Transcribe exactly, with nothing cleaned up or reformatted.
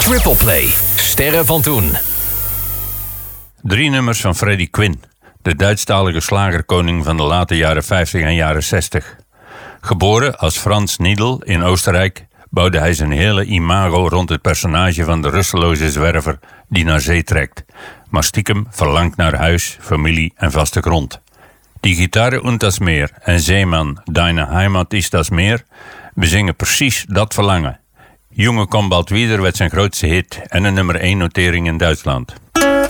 Triple Play. Sterren van toen. Drie nummers van Freddie Quinn, de Duitsstalige slagerkoning van de late jaren vijftig en jaren zestig. Geboren als Franz Niedl in Oostenrijk, bouwde hij zijn hele imago rond het personage van de rusteloze zwerver die naar zee trekt, maar stiekem verlangt naar huis, familie en vaste grond. Die Gitarre und das Meer en Zeeman, Deine Heimat ist das Meer bezingen precies dat verlangen. Junge kom bald wieder werd zijn grootste hit en een nummer één notering in Duitsland.